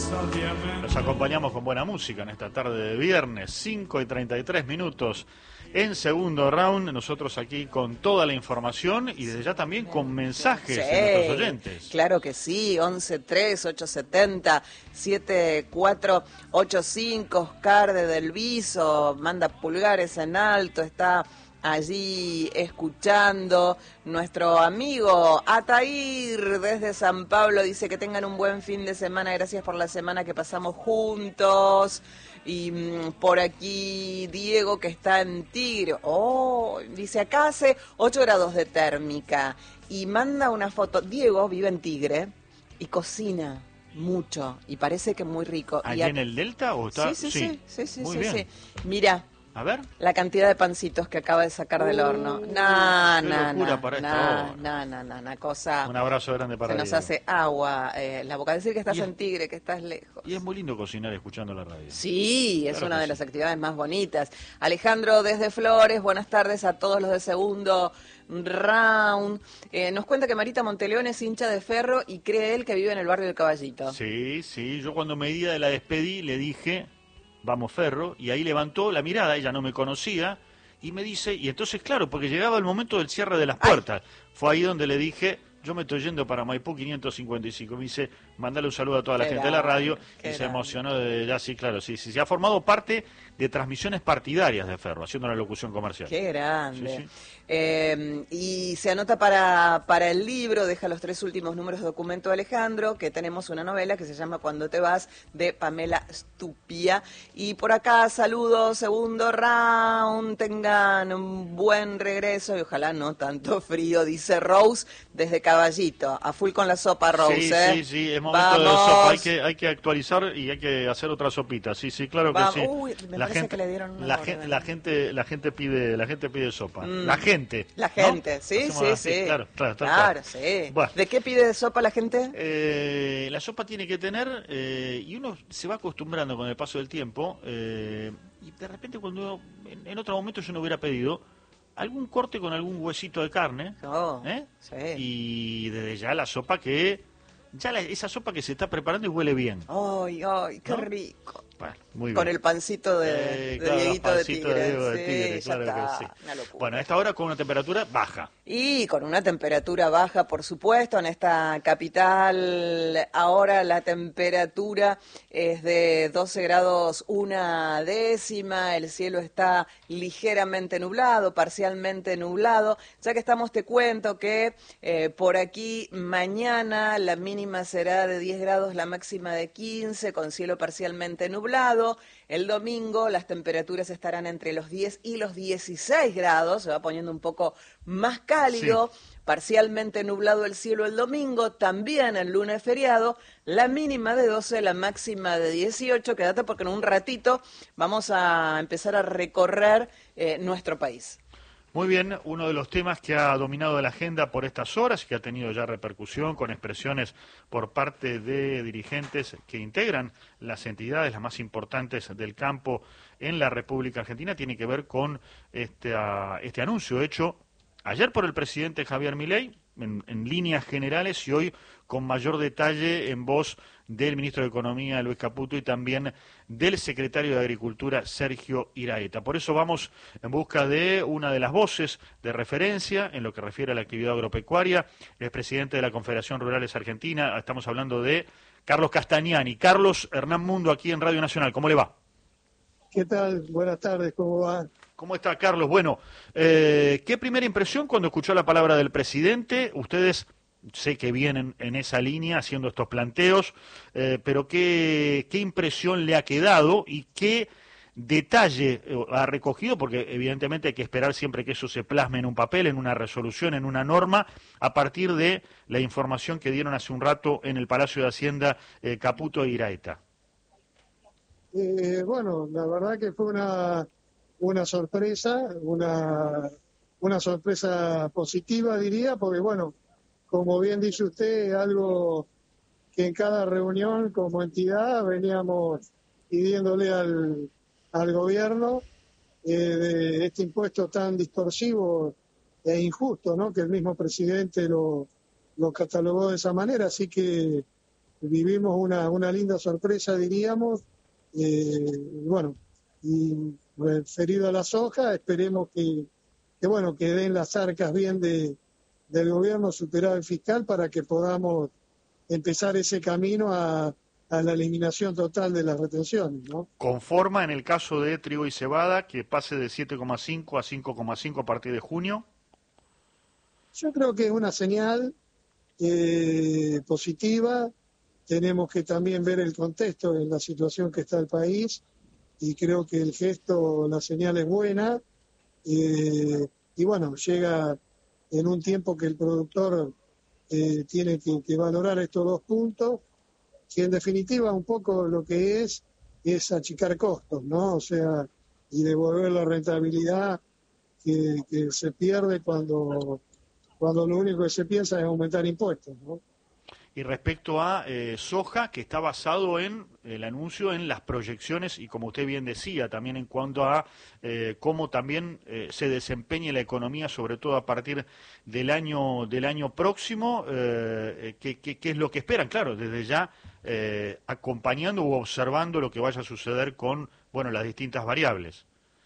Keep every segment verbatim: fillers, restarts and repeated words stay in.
Nos acompañamos con buena música en esta tarde de viernes, cinco y treinta y tres minutos en segundo round. Nosotros aquí con toda la información y desde ya también con mensajes Sí, de nuestros oyentes. Claro que sí, once tres ocho setenta setenta y cuatro ochenta y cinco. Oscar de Del Viso manda pulgares en alto, está allí escuchando. Nuestro amigo Atair desde San Pablo dice que tengan un buen fin de semana, gracias por la semana que pasamos juntos. Y mmm, por aquí Diego, que está en Tigre, oh, dice acá hace ocho grados de térmica y manda una foto. Diego vive en Tigre y cocina mucho y parece que muy rico. ¿Allí y a... en el Delta o está? Sí, sí, sí, sí, sí, Muy sí, bien. sí. Mira. A ver. La cantidad de pancitos que acaba de sacar del horno. No, qué no, locura no, para esta no, hora. no, no, no, una cosa. Un abrazo grande para Se nos Diego. hace agua eh, la boca. Decir que estás Y es- en Tigre, que estás lejos. Y es muy lindo cocinar escuchando la radio. Sí, es Claro una que de sí. las actividades más bonitas. Alejandro desde Flores, buenas tardes a todos los de segundo round. Eh, nos cuenta que Marita Monteleón es hincha de Ferro y cree él que vive en el barrio del Caballito. Sí, sí. Yo cuando me iba de la despedí le dije, vamos Ferro, y ahí levantó la mirada, ella no me conocía, y me dice, y entonces claro, porque llegaba el momento del cierre de las Ay. puertas. Fue ahí donde le dije, yo me estoy yendo para Maipú quinientos cincuenta y cinco. Me dice, mandale un saludo a toda la Qué gente de la radio, grande, y qué se grande. emocionó de ya, sí, claro, sí, sí, se ha formado parte de transmisiones partidarias de Ferro, haciendo la locución comercial. Qué grande. Sí, sí. Eh, y se anota para, para el libro, deja los tres últimos números de documento de Alejandro, que tenemos una novela que se llama Cuando te vas, de Pamela Stupia. Y por acá, saludos, segundo round, tengan un buen regreso y ojalá no tanto frío, dice Rose desde Caballito. A full con la sopa, Rose. Sí, ¿eh? sí, sí, es momento Vamos. de sopa, hay que, hay que actualizar y hay que hacer otra sopita, sí, sí, claro Va- que sí. Uy, me parece que le dieron una la, orden. gente, la gente, la gente pide, la gente pide sopa, Mm. la gente, La ¿no? gente, sí, Hacemos sí, así, sí. claro, claro, tal Claro, cual. sí. Bueno. ¿De qué pide sopa la gente? Eh, la sopa tiene que tener, eh, y uno se va acostumbrando con el paso del tiempo, eh, y de repente cuando uno- en, en otro momento yo no hubiera pedido algún corte con algún huesito de carne, Oh, ¿eh? sí. Y desde ya la sopa que, ya la- esa sopa que se está preparando y huele bien. Ay, ay, qué ¿No? rico. Bueno, muy Con bien. el pancito de, Eh, de claro, los Dieguito de pancitos Tigre. de Diego de Sí, Tigre, ya claro que está. sí. Una locura. Bueno, a esta hora con una temperatura baja. Y con una temperatura baja, por supuesto, en esta capital. Ahora la temperatura es de doce grados una décima, el cielo está ligeramente nublado, parcialmente nublado. Ya que estamos, te cuento que eh, por aquí mañana la mínima será de diez grados, la máxima de quince, con cielo parcialmente nublado. El domingo las temperaturas estarán entre los diez y los dieciséis grados, se va poniendo un poco más cálido, sí. Parcialmente nublado el cielo el domingo, también el lunes feriado, la mínima de doce, la máxima de dieciocho. Quédate porque en un ratito vamos a empezar a recorrer eh, nuestro país. Muy bien, uno de los temas que ha dominado la agenda por estas horas y que ha tenido ya repercusión con expresiones por parte de dirigentes que integran las entidades las más importantes del campo en la República Argentina, tiene que ver con este, uh, este anuncio hecho ayer por el presidente Javier Milei, en, en líneas generales, y hoy con mayor detalle en voz del ministro de Economía, Luis Caputo, y también del secretario de Agricultura, Sergio Iraeta. Por eso vamos en busca de una de las voces de referencia en lo que refiere a la actividad agropecuaria, el presidente de la Confederación Rurales Argentina. Estamos hablando de Carlos Castagnani. Carlos, Hernán Mundo, aquí en Radio Nacional. ¿Cómo le va? ¿Qué tal? Buenas tardes, ¿cómo va? ¿Cómo está, Carlos? Bueno, eh, ¿qué primera impresión cuando escuchó la palabra del presidente? Ustedes sé que vienen en esa línea haciendo estos planteos, eh, pero ¿qué, ¿qué impresión le ha quedado y qué detalle ha recogido? Porque evidentemente hay que esperar siempre que eso se plasme en un papel, en una resolución, en una norma, a partir de la información que dieron hace un rato en el Palacio de Hacienda eh, Caputo e Iraeta. Eh, bueno, la verdad que fue una... una sorpresa, una, una sorpresa positiva diría, porque bueno, como bien dice usted, algo que en cada reunión como entidad veníamos pidiéndole al, al gobierno eh, de este impuesto tan distorsivo e injusto, ¿no? Que el mismo presidente lo, lo catalogó de esa manera, así que vivimos una, una linda sorpresa, diríamos. Eh, bueno, y referido a la soja, esperemos que, que bueno, que den las arcas bien de, del gobierno superávit fiscal para que podamos empezar ese camino a, a la eliminación total de las retenciones, ¿no? ¿Conforma en el caso de trigo y cebada que pase de siete coma cinco a cinco coma cinco a partir de junio? Yo creo que es una señal eh, positiva. Tenemos que también ver el contexto en la situación que está el país y creo que el gesto, la señal es buena. Eh, y bueno, llega en un tiempo que el productor eh, tiene que, que valorar estos dos puntos, que en definitiva un poco lo que es es achicar costos, ¿no? O sea, y devolver la rentabilidad que, que se pierde cuando, cuando lo único que se piensa es aumentar impuestos, ¿no? Y respecto a eh, soja, que está basado en el anuncio, en las proyecciones y como usted bien decía, también en cuanto a eh, cómo también eh, se desempeñe la economía, sobre todo a partir del año del año próximo, eh, ¿qué, qué, qué es lo que esperan? Claro, desde ya eh, acompañando u observando lo que vaya a suceder con, bueno, las distintas variables.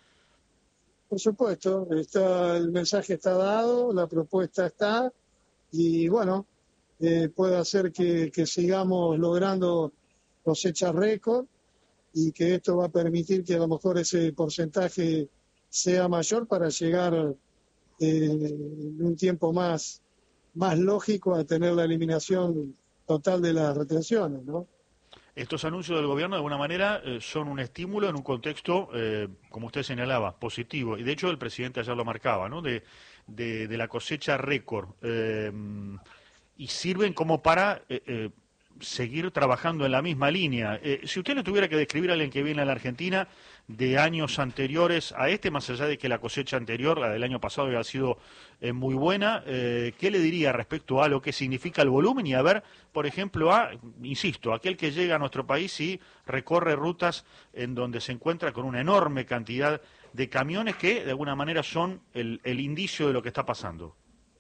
Por supuesto, está, el mensaje está dado, la propuesta está y bueno, eh, puede hacer que, que sigamos logrando cosechas récord y que esto va a permitir que a lo mejor ese porcentaje sea mayor para llegar eh, en un tiempo más, más lógico a tener la eliminación total de las retenciones, ¿no? Estos anuncios del gobierno, de alguna manera, eh, son un estímulo en un contexto, eh, como usted señalaba, positivo. Y de hecho el presidente ayer lo marcaba, ¿no? De, de, de la cosecha récord. Eh, y sirven como para eh, eh, seguir trabajando en la misma línea. Eh, si usted le tuviera que describir a alguien que viene a la Argentina de años anteriores a este, más allá de que la cosecha anterior, la del año pasado, había sido eh, muy buena, eh, ¿qué le diría respecto a lo que significa el volumen? Y a ver, por ejemplo, a, insisto, aquel que llega a nuestro país y recorre rutas en donde se encuentra con una enorme cantidad de camiones que, de alguna manera, son el, el indicio de lo que está pasando.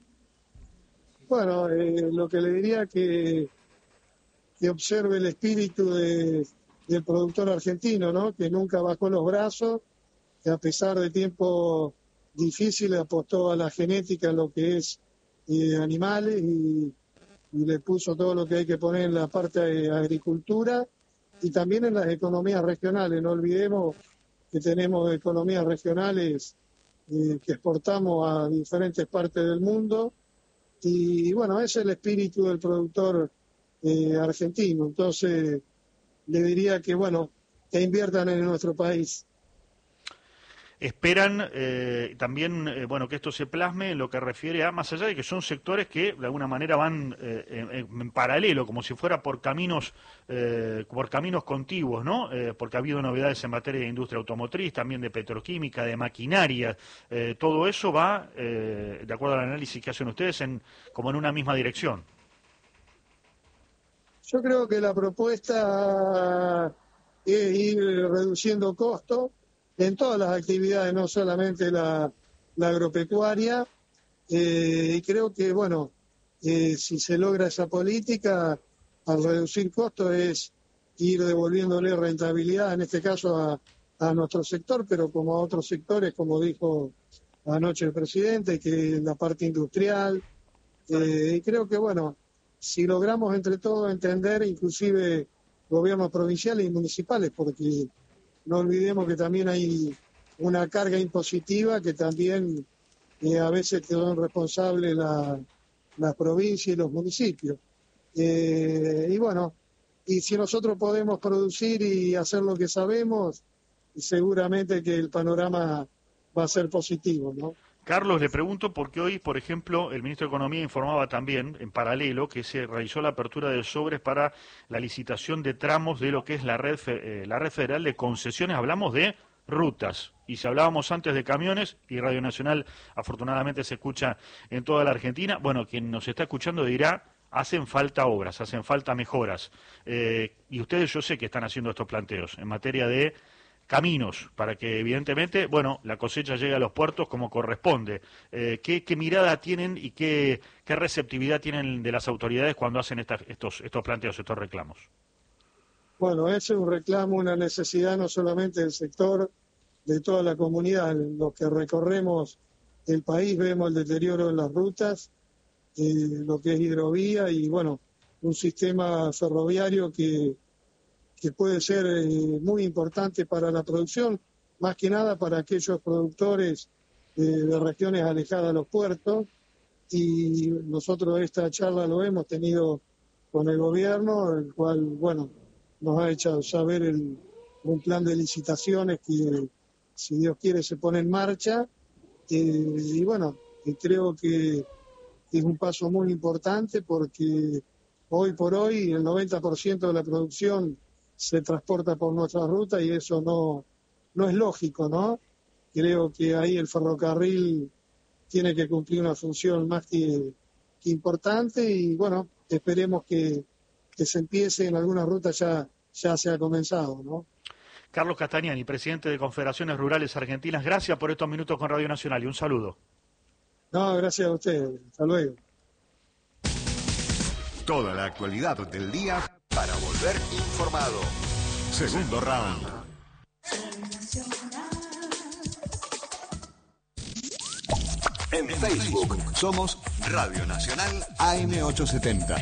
Bueno, eh, lo que le diría que, que observe el espíritu de, del productor argentino, ¿no? Que nunca bajó los brazos, que a pesar de tiempos difíciles apostó a la genética en lo que es eh, animales y, y le puso todo lo que hay que poner en la parte de agricultura y también en las economías regionales. No olvidemos que tenemos economías regionales eh, que exportamos a diferentes partes del mundo. Y bueno, ese es el espíritu del productor eh, argentino. Entonces, le diría que, bueno, que inviertan en nuestro país. Esperan eh, también, eh, bueno, que esto se plasme en lo que refiere a, más allá de que son sectores que de alguna manera van eh, en, en paralelo, como si fuera por caminos eh, por caminos contiguos, ¿no? Eh, porque ha habido novedades en materia de industria automotriz, también de petroquímica, de maquinaria. Eh, todo eso va, eh, de acuerdo al análisis que hacen ustedes, en, como en una misma dirección. Yo creo que la propuesta es ir reduciendo costos en todas las actividades, no solamente la, la agropecuaria, eh, y creo que, bueno, eh, si se logra esa política, al reducir costos es ir devolviéndole rentabilidad, en este caso a, a nuestro sector, pero como a otros sectores, como dijo anoche el presidente, que es la parte industrial, eh, y creo que, bueno, si logramos entre todos entender, inclusive gobiernos provinciales y municipales, porque no olvidemos que también hay una carga impositiva que también eh, a veces son responsables la, la provincia y los municipios. Eh, y bueno, y si nosotros podemos producir y hacer lo que sabemos, seguramente que el panorama va a ser positivo, ¿no? Carlos, le pregunto porque hoy, por ejemplo, el ministro de Economía informaba también, en paralelo, que se realizó la apertura de sobres para la licitación de tramos de lo que es la red, eh, la red federal de concesiones. Hablamos de rutas. Y si hablábamos antes de camiones, y Radio Nacional afortunadamente se escucha en toda la Argentina, bueno, quien nos está escuchando dirá, hacen falta obras, hacen falta mejoras. Eh, y ustedes yo sé que están haciendo estos planteos en materia de caminos para que evidentemente, bueno, la cosecha llegue a los puertos como corresponde. Eh, ¿qué, ¿Qué mirada tienen y qué, qué receptividad tienen de las autoridades cuando hacen esta, estos, estos planteos, estos reclamos? Bueno, ese es un reclamo, una necesidad no solamente del sector, de toda la comunidad. Los que recorremos el país vemos el deterioro en las rutas, eh, lo que es hidrovía y, bueno, un sistema ferroviario que que puede ser eh, muy importante para la producción, más que nada para aquellos productores eh, de regiones alejadas de los puertos. Y nosotros esta charla lo hemos tenido con el gobierno, el cual, bueno, nos ha hecho saber el, un plan de licitaciones que, si Dios quiere, se pone en marcha. Eh, y bueno, y creo que es un paso muy importante porque hoy por hoy el noventa por ciento de la producción se transporta por nuestra ruta y eso no, no es lógico, ¿no? Creo que ahí el ferrocarril tiene que cumplir una función más que, que importante y bueno, esperemos que, que se empiece en algunas rutas, ya, ya se ha comenzado, ¿no? Carlos Castagnani, presidente de Confederaciones Rurales Argentinas, gracias por estos minutos con Radio Nacional y un saludo. No, gracias a ustedes. Hasta luego. Toda la actualidad del día para volver informado. Segundo round. En Facebook somos Radio Nacional A M ochocientos setenta.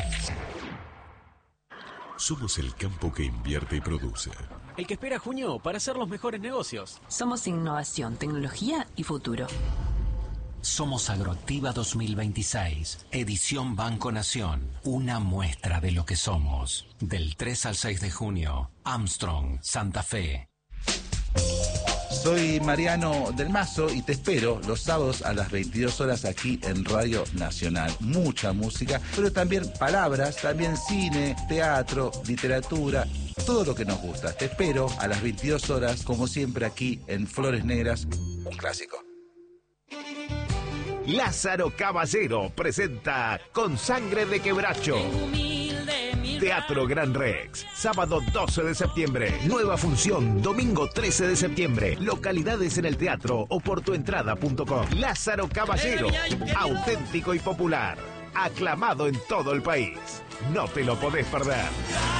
Somos el campo que invierte y produce. El que espera junio para hacer los mejores negocios. Somos innovación, tecnología y futuro. Somos Agroactiva dos mil veintiséis, edición Banco Nación, una muestra de lo que somos. Del tres al seis de junio, Armstrong, Santa Fe. Soy Mariano del Mazo y te espero los sábados a las veintidós horas aquí en Radio Nacional. Mucha música, pero también palabras, también cine, teatro, literatura, todo lo que nos gusta. Te espero a las veintidós horas, como siempre aquí en Flores Negras, un clásico. Lázaro Caballero presenta Con Sangre de Quebracho. Teatro Gran Rex, sábado doce de septiembre. Nueva función, domingo trece de septiembre. Localidades en el teatro o por tuentrada punto com. Lázaro Caballero, auténtico y popular. Aclamado en todo el país. No te lo podés perder.